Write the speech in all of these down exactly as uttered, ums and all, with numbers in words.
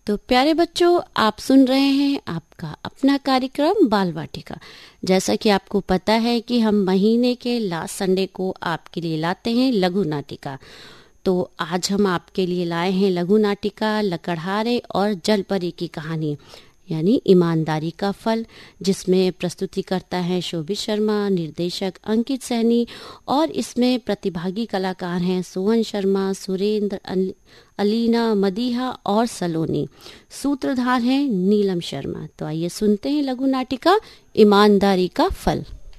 तो प्यारे बच्चों, आप सुन रहे हैं आपका अपना कार्यक्रम बाल वाटिका। जैसा कि आपको पता है कि हम महीने के लास्ट संडे को आपके लिए लाते हैं लघु नाटिका। तो आज हम आपके लिए लाए हैं लघु नाटिका लकड़हारे और जलपरी की कहानी, यानी ईमानदारी का फल, जिसमें प्रस्तुति करता है शोभित शर्मा, निर्देशक अंकित सैनी, और इसमें प्रतिभागी कलाकार हैं सोहन शर्मा, सुरेंद्र, अलीना, मदीहा और सलोनी। सूत्रधार हैं नीलम शर्मा। तो आइए सुनते हैं लघु नाटिका ईमानदारी का फल।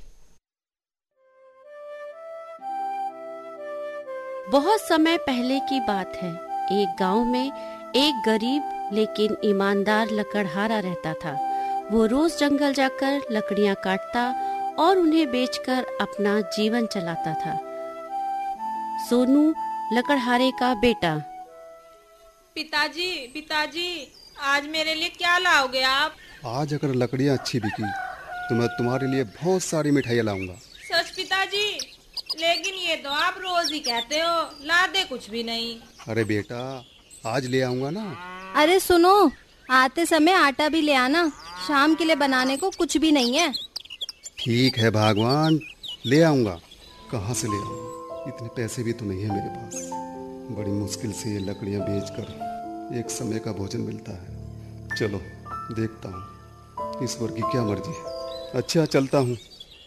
बहुत समय पहले की बात है। एक गांव में एक गरीब लेकिन ईमानदार लकड़हारा रहता था। वो रोज जंगल जाकर लकड़ियां काटता और उन्हें बेचकर अपना जीवन चलाता था। सोनू लकड़हारे का बेटा। पिताजी, पिताजी, आज मेरे लिए क्या लाओगे आप? आज अगर लकड़ियां अच्छी बिकी तो मैं तुम्हारे लिए बहुत सारी मिठाइयाँ लाऊंगा। सच पिताजी? लेकिन ये तो आप रोज ही कहते हो, ला दे कुछ भी नहीं। अरे बेटा, आज ले आऊंगा ना। अरे सुनो, आते समय आटा भी ले आना, शाम के लिए बनाने को कुछ भी नहीं है। ठीक है भगवान, ले आऊंगा। कहाँ से ले आऊंगा? इतने पैसे भी तो नहीं है मेरे पास। बड़ी मुश्किल से ये लकड़ियाँ बेचकर एक समय का भोजन मिलता है। चलो देखता हूँ ईश्वर की क्या मर्जी है। अच्छा, चलता हूँ।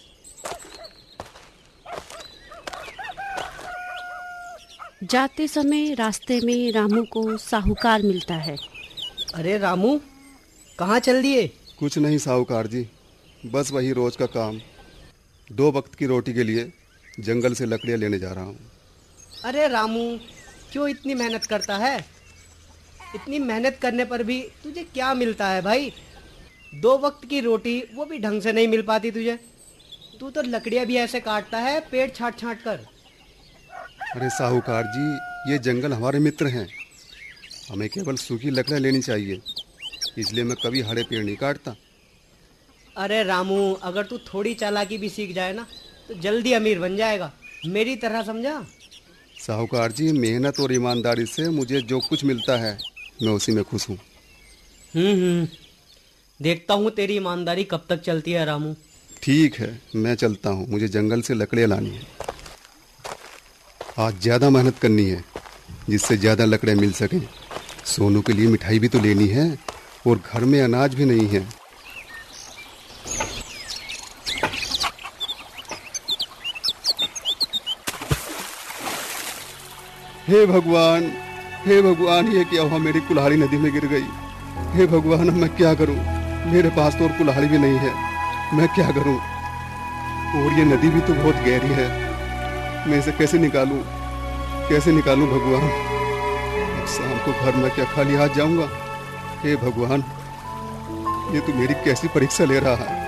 जाते समय रास्ते में रामू को साहूकार मिलता है। अरे रामू, कहाँ चल दिए? कुछ नहीं साहूकार जी, बस वही रोज का काम। दो वक्त की रोटी के लिए जंगल से लकड़ियाँ लेने जा रहा हूँ। अरे रामू, क्यों इतनी मेहनत करता है? इतनी मेहनत करने पर भी तुझे क्या मिलता है भाई? दो वक्त की रोटी, वो भी ढंग से नहीं मिल पाती तुझे। तू तो लकड़ियाँ भी ऐसे काटता है, पेड़ छाट छाट कर। अरे साहूकार जी, ये जंगल हमारे मित्र हैं। हमें केवल सूखी लकड़ियाँ लेनी चाहिए, इसलिए मैं कभी हरे पेड़ नहीं काटता। अरे रामू, अगर तू थोड़ी चालाकी भी सीख जाए ना तो जल्दी अमीर बन जाएगा, मेरी तरह, समझा? साहूकार जी, मेहनत और ईमानदारी से मुझे जो कुछ मिलता है मैं उसी में खुश हूँ। हम्म हम्म देखता हूँ तेरी ईमानदारी कब तक चलती है रामू। ठीक है, मैं चलता हूँ। मुझे जंगल से लकड़ियाँ लानी है। आज ज़्यादा मेहनत करनी है जिससे ज़्यादा लकड़ियाँ मिल सकें। सोनू के लिए मिठाई भी तो लेनी है और घर में अनाज भी नहीं है। हे भगवान, हे भगवान, ये क्या हुआ? मेरी कुल्हाड़ी नदी में गिर गई। हे भगवान, अब मैं क्या करूं? मेरे पास तो और कुल्हाड़ी भी नहीं है, मैं क्या करूं? और ये नदी भी तो बहुत गहरी है, मैं इसे कैसे निकालूं? कैसे निकालूं भगवान? अब शाम को घर में क्या खाली हाथ जाऊंगा? हे भगवान, ये तो मेरी कैसी परीक्षा ले रहा है।